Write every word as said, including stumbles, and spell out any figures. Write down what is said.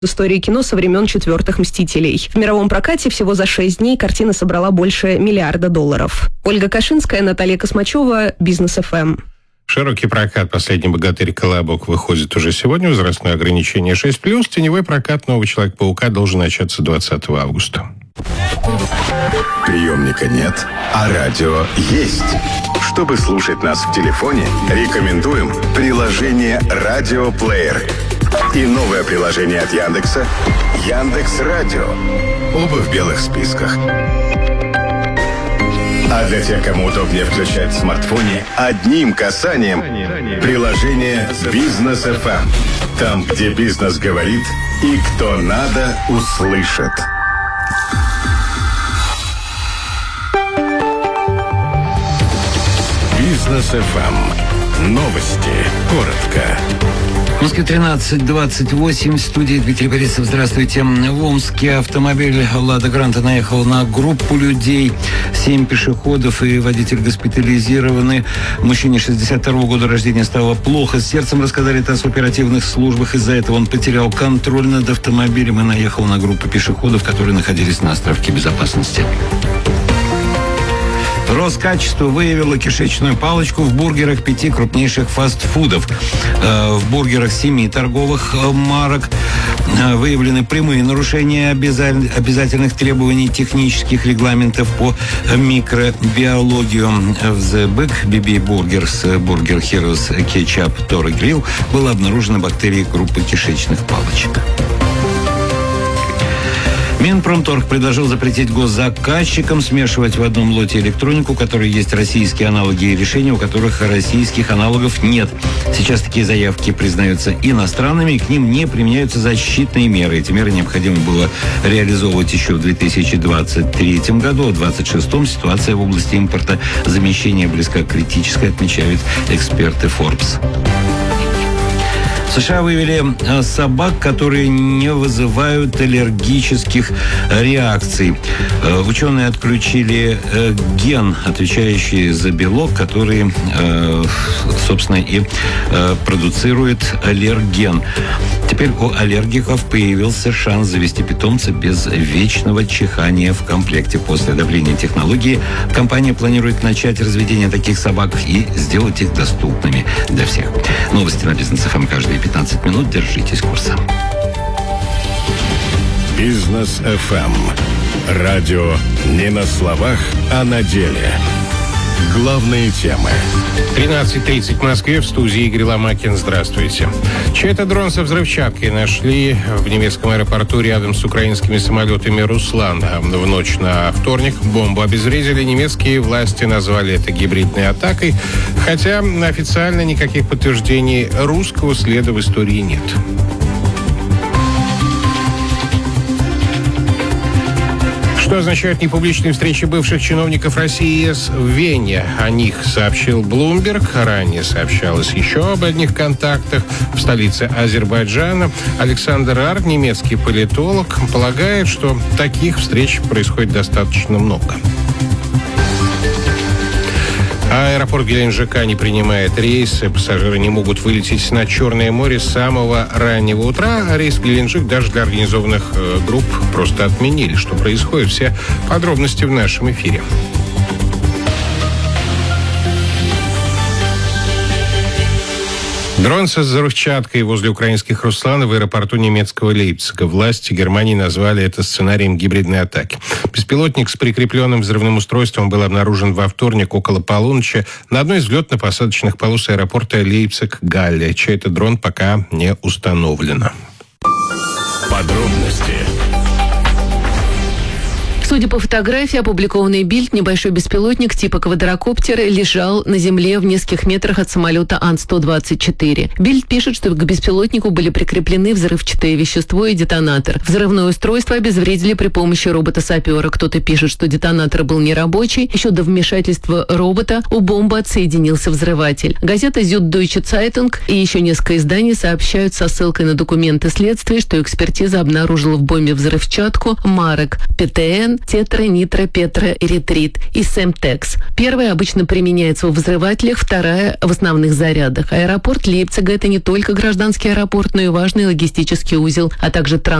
истории кино со времен четвертых «Мстителей». В мировом прокате всего за шесть дней картина собрала больше миллиарда долларов. Ольга Кашинская, Наталья Космачева, Бизнес эф эм. Широкий прокат «Последний богатырь» «Колобок» выходит уже сегодня. Возрастное ограничение шесть плюс. Теневой прокат «Новый Человек-паука» должен начаться двадцатого августа. Приемника нет, а радио есть. Чтобы слушать нас в телефоне, рекомендуем приложение «Радиоплеер» и новое приложение от Яндекса «Яндекс.Радио». Оба в белых списках. А для тех, кому удобнее включать в смартфоне, одним касанием приложение «Бизнес эф эм». Там, где бизнес говорит и кто надо, услышит. Бизнес эф эм. Новости. Коротко. В Москве тринадцать двадцать восемь. В студии Дмитрий Борисов. Здравствуйте. В Омске автомобиль «Лада Гранта» наехал на группу людей. Семь пешеходов и водитель госпитализированы. Мужчине шестьдесят второго года рождения стало плохо с сердцем, рассказали ТАСС в оперативных службах. Из-за этого он потерял контроль над автомобилем и наехал на группу пешеходов, которые находились на островке безопасности. Роскачество выявило кишечную палочку в бургерах пяти крупнейших фастфудов. В бургерах семи торговых марок выявлены прямые нарушения обязательных требований технических регламентов по микробиологию. В The Big би би Burgers, Burger Heroes, Ketchup, Toro Grill было обнаружено бактерии группы кишечных палочек. Минпромторг предложил запретить госзаказчикам смешивать в одном лоте электронику, у которой есть российские аналоги, и решения, у которых российских аналогов нет. Сейчас такие заявки признаются иностранными, и к ним не применяются защитные меры. Эти меры необходимо было реализовывать еще в две тысячи двадцать третьем году. В две тысячи двадцать шестом ситуация в области импорта замещения близка к критической, отмечают эксперты Forbes. В США вывели собак, которые не вызывают аллергических реакций. Ученые отключили ген, отвечающий за белок, который, собственно, и продуцирует аллерген. Теперь у аллергиков появился шанс завести питомца без вечного чихания в комплекте. После одобрения технологии компания планирует начать разведение таких собак и сделать их доступными для всех. Новости на Бизнес эф эм каждые пятнадцать минут. Держитесь курса. Бизнес эф эм. Радио не на словах, а на деле. Главные темы. тринадцать тридцать в Москве. В студии Игорь Ломакин. Здравствуйте. Чей-то дрон со взрывчаткой нашли в немецком аэропорту рядом с украинскими самолетами «Руслан». В ночь на вторник бомбу обезвредили. Немецкие власти назвали это гибридной атакой, хотя официально никаких подтверждений русского следа в истории нет. Что означают непубличные встречи бывших чиновников России и ЕС в Вене? О них сообщил Bloomberg. Ранее сообщалось еще об одних контактах в столице Азербайджана. Александр Арк, немецкий политолог, полагает, что таких встреч происходит достаточно много. Аэропорт Геленджика не принимает рейсы. Пассажиры не могут вылететь на Черное море с самого раннего утра. Рейс в Геленджик даже для организованных э, групп просто отменили. Что происходит? Все подробности в нашем эфире. Дрон со взрывчаткой возле украинских «Руслана» в аэропорту немецкого Лейпцига. Власти Германии назвали это сценарием гибридной атаки. Беспилотник с прикрепленным взрывным устройством был обнаружен во вторник около полуночи на одной из взлетно-посадочных полос аэропорта Лейпциг-Галле. Чей-то дрон пока не установлено. Подробности. Судя по фотографии, опубликованной Бильд, небольшой беспилотник типа квадрокоптера лежал на земле в нескольких метрах от самолета Ан сто двадцать четыре. Бильд пишет, что к беспилотнику были прикреплены взрывчатое вещество и детонатор. Взрывное устройство обезвредили при помощи робота-сапера. Кто-то пишет, что детонатор был нерабочий. Еще до вмешательства робота у бомбы отсоединился взрыватель. Газета Süddeutsche Zeitung и еще несколько изданий сообщают со ссылкой на документы следствия, что экспертиза обнаружила в бомбе взрывчатку марок пи ти эн, тетранитропетроэритрит и Семтекс. Первая обычно применяется в взрывателях, вторая в основных зарядах. Аэропорт Лейпцига – это не только гражданский аэропорт, но и важный логистический узел, а также транспорт